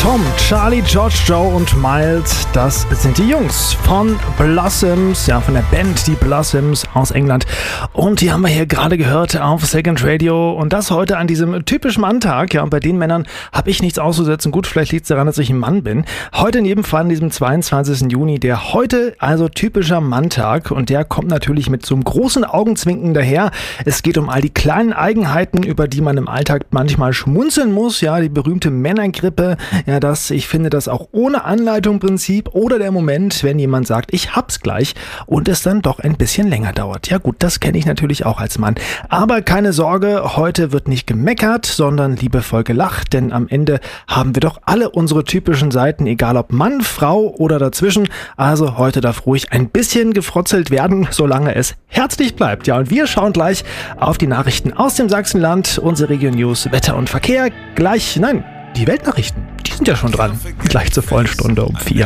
Tom, Charlie, George, Joe und Miles, das sind die Jungs von Blossoms, ja, von der Band Die Blossoms aus England. Und die haben wir hier gerade gehört auf Second Radio und das heute an diesem typischen Manntag. Ja, und bei den Männern habe ich nichts auszusetzen. Gut, vielleicht liegt es daran, dass ich ein Mann bin. Heute in jedem Fall an diesem 22. Juni, der heute also typischer Manntag und der kommt natürlich mit so einem großen Augenzwinken daher. Es geht um all die kleinen Eigenheiten, über die man im Alltag manchmal schmunzeln muss. Ja, die berühmte Männergrippe. Ja, ich finde das auch ohne Anleitung-Prinzip oder der Moment, wenn jemand sagt, ich hab's gleich und es dann doch ein bisschen länger dauert. Ja gut, das kenne ich natürlich auch als Mann. Aber keine Sorge, heute wird nicht gemeckert, sondern liebevoll gelacht, denn am Ende haben wir doch alle unsere typischen Seiten, egal ob Mann, Frau oder dazwischen. Also heute darf ruhig ein bisschen gefrotzelt werden, solange es herzlich bleibt. Ja, und wir schauen gleich auf die Nachrichten aus dem Sachsenland, unsere Region News, Wetter und Verkehr. Die Weltnachrichten, die sind ja schon dran. Gleich zur vollen Stunde um 4.